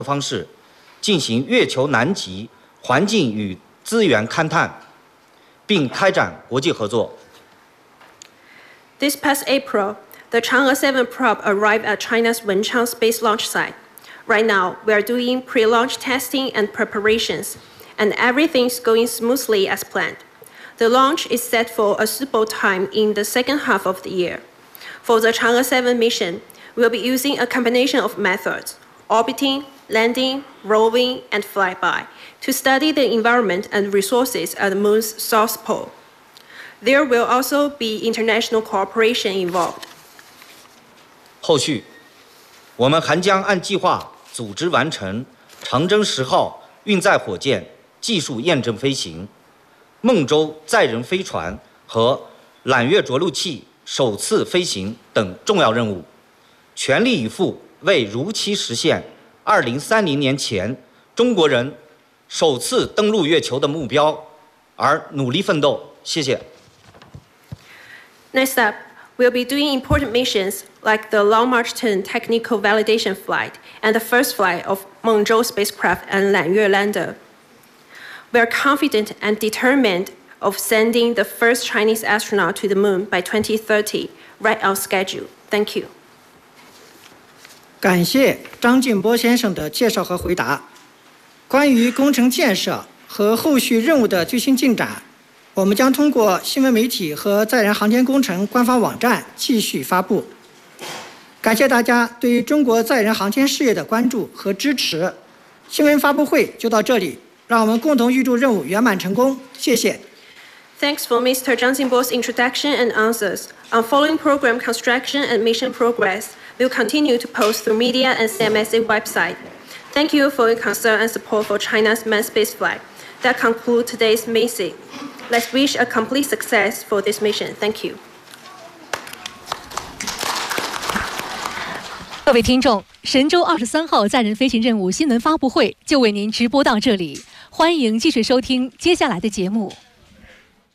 方式进行月球南极环境与资源勘探，并开展国际合作。 This past April, the Chang'e 7 probe arrived at China's Wenchang space launch site. Right now, we are doing pre-launch testing and preparations, and everything's going smoothly as planned. The launch is set for a suitable time in the second half of the year. For the Chang'e 7 mission, we'll be using a combination of methods: orbiting, landing, roving, and flyby, to study the environment and resources at the Moon's south pole. There will also be international cooperation involved. 后续，我们还将按计划组织完成长征10号运载火箭技术验证飞行、孟舟载人飞船和揽月着陆器首次飞行等重要任务，全力以赴为如期实现2030年前中国人首次登陆月球的目标而努力奋斗。谢谢。 Next up, we'll be doing important missions like the Long March 10 technical validation flight and the first flight of Mengzhou spacecraft and Lanyue lander. We are confident and determined of sending the first Chinese astronaut to the Moon by 2030, right on schedule. Thank you. 感谢张进波先生的介绍和回答。关于工程建设和后续任务的最新进展，我们将通过新闻媒体和载人航天工程官方网站继续发布。感谢大家对于中国载人航天事业的关注和支持。新闻发布会就到这里，让我们共同预祝任务圆满成功。谢谢。 Thanks for Mr. Zhang Jinbo's introduction and answers. On following program construction and mission progress, we'll continue to post through media and CMSA website. Thank you for your concern and support for China's manned spaceflight. That concludes today's meeting. Let's wish a complete success for this mission. Thank you. 各位听众，神舟23号载人飞行任务新闻发布会就为您直播到这里，欢迎继续收听接下来的节目。